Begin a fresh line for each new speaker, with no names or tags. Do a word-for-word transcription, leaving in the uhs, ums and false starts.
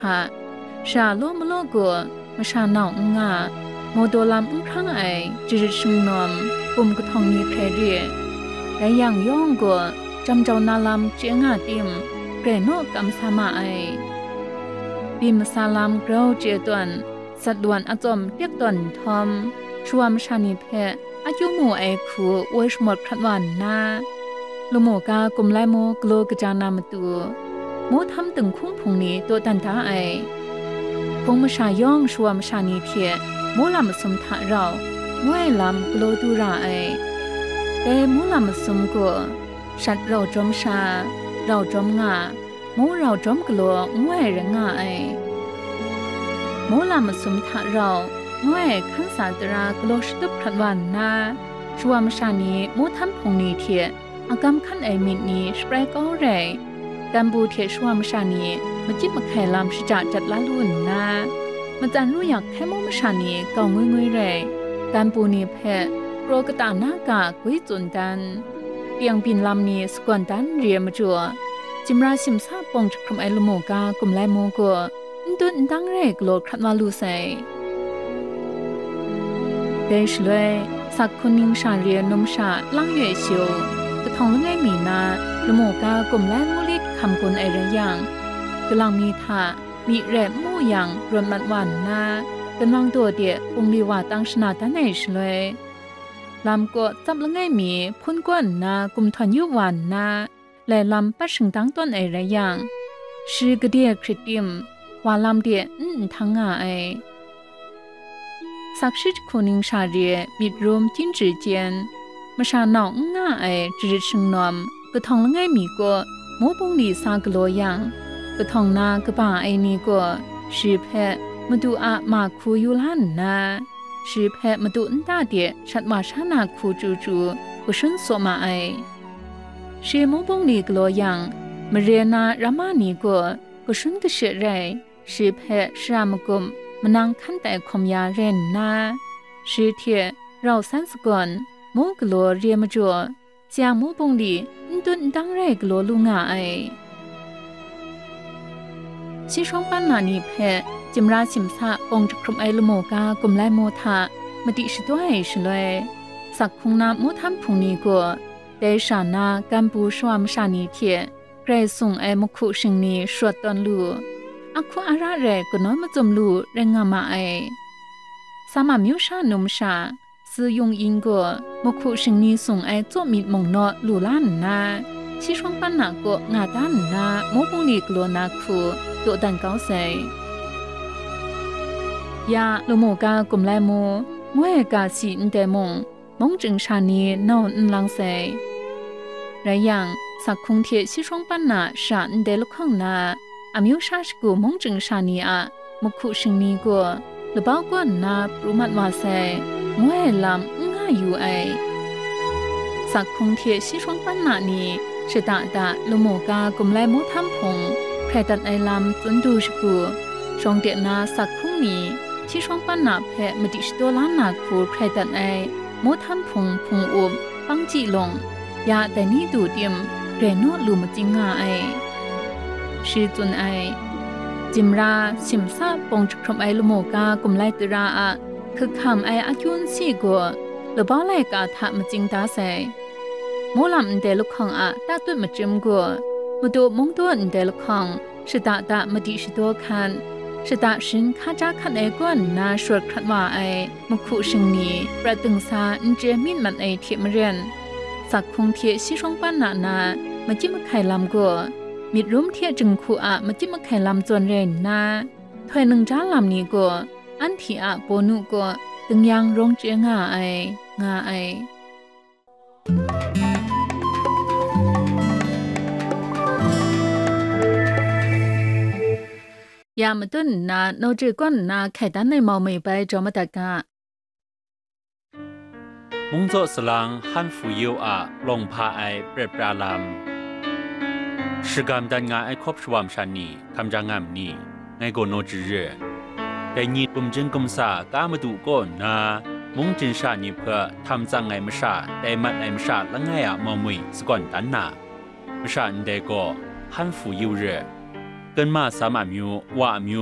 ค่ะชาโลมโลกัวมาชาหนองงาโมโดลามอุ้งครั้งไอจิริชุงนอมปุ่มกระทองนี้เพเรียและอย่างย่องกัวจำเจ้านาลามเจียงอาติมเกรโนกำสามาไอปิมซาลามเกรเจตวนสัดดวนอจอมเรียกตวนทอมชวมชานิเพอายุหมู่ไอคูอวยชหมดครัดวันนาลูโมกากุมไลโมกโลกจานามตัวโมทำตึงคุ้งพงนี้ตัวตันทาไอพงมชาย่องชวมชานิเพียโมลามสมทะเรามวยลำกโลดูราไอแต่โมลามสมกัวชัดเราจอมชาเราจอมงาโมเราจอมกลัวมวยระงาไอโมลามสมทะเรามวยขันสาตรากโลชตุพรัดวันนาชวมชานีโมทำพงนี้เทียอากำขันไอมิดนี้สเปรก็เรกัมบูเทชวมชานีมาจิบมาไข่ลำชิจจัดละลุ่นนามาจันรู้อยากแค่โมมชานีเก่างุยงุยเรกัมปูนีเพะโปรกตาหน้ากากวิจุนดันเปียงปินลำนี้สกวนดันเรียมจัวจิมราสิมซาปงจักรมไอลโมกากุมไลโมกัวดุนดังเรกโลดครัดวาลูไซเดชเลยสักคนนิงชาเรียนมชาลังเยชิวกระทองละไงมีนาลโมกากลมแลมูลิดคำกลไอระยังกำลังมีท่ามีแรมมู่ยังรวนมัดวันนาเป็นวางตัวเดียองลีว่าตั้งชนะตั้งไหนชเลยลำก็จับละไงมีพ้นก้นนากุมทอนยุวันนาและลำปัดถึงตั้งต้นไอระยังชื่อกระเดียคริติมว่าลำเดียอืมทั้งง่ายสักชิดคนนิงชาเรียมิดรวมจิ้นจืดเจียนมาชาหนองง่ายจืดชงนอมกระทองละไงมีก็โมบงลีซากโลยังกระทองนากระป่าไอนี้ก็ชื่อแพะมาดูอามาคูยุลันนาชื่อแพะมาดูอันตาเดียชัดว่าชานาคูจูจูกุชนโซมาไอชื่อโมบงลีกโลยังมาเรียนารามานีก็กุชนกเชเรชื่อแพะชรามกุมมานั่งขั้นแต่คมยาเรนนาชื่อเทียเราสันสกอนโมกโลเรียมจัวเสียงโมบงลีดุนดังเรกโลลุงาไอชิชงปันนานีเพจิมราสิมซาปงจักรมไอลโมกากุมไลโมทามติชตัวไอชเลยสักคงนาโมทำพุงนี้ก็เดชานากัมปูชวมชานีเทียเกรซุงไอมคุชิงนีชวดตอนลูอักคุอาระเรก็น้อยมาจมลูเรงามาไอสามามิวชานุมชาซื้อยงอิงก็มคุชิงนีส่งไอโจมิดมงนอลูล้านนาชิชงปันนาก็งาด้านนาโมบงลีกลัวนาคูตัวดันเก้าเซยาโลโมกากุมไลโมมวยกาสีอินเดมงมงจึงชานีนอนลังเซไรยังสักคงเทียชิชงปันนาชาอินเดลุขังนาอามิวชาชกูมงจึงชานีอะมคุชิงนีก็ลบ้ากวนนาปรุมัดวาเซมวยลำง่ายอยู่ไอสักคงเทียชิชงปันนานีชะตาตาโลโมกากุมไลโมทำพงใครตัดไอลำจนดูชกูชงเดียนาสักคงนี้ชิชงปันนาแพะมดิชตัวล้านนาคูใครตัดไอโมทำพงพงอุบปังจีลงยาแต่นี่ดูเดียมเรโนลูมจิงาไอชื่อจุนไอจิมราสิมซาปงจักรมไอลโมกากุมไลตราอะคือคำไออายุนซีกัวหรือบ้าไลกาทะมจิงตาเซโมลำเดลุคังอะตาตุมจิมกัวมาดูมงตัวเดลุคังชะตาตามดิชตัวคันชะตาชินข้าจ้าขันไอกวนนาชวดขัดว่าไอมคุชิงนีประตึงซาอินเจมินมันไอเทียมเรียนสักคงเทียชิชงปันนานามาจิมไข่ลำกัวมิดรุมเทียจึงคูอะมาจิมไข่ลำจวนเรนนาถอยหนึ่งจ้าลำนี้กัวอันที่อะโปนุกัวตึงยังรงเจียงาไองาไอยามตุนนาโนจืก้นนาไข่ตันในมอไม่ไปจอมตะกะ
มุงโจสลังฮันฟูยิวอะลงพาไอเปรปราลามชิกามดันงาไอคบชวามชานีคำจางามนีไงโกโนจืเรแต่ยีปุ่มจึงกุมสากามาดูก้นนามุงจินชานีเพื่อทำจังไงมชาแต่มัดไอมชาละไงอะมอมุยสก่อนตันนามชาอันเดโกฮันฟูยิวเรเกินมาสามอามิวว่าอามิว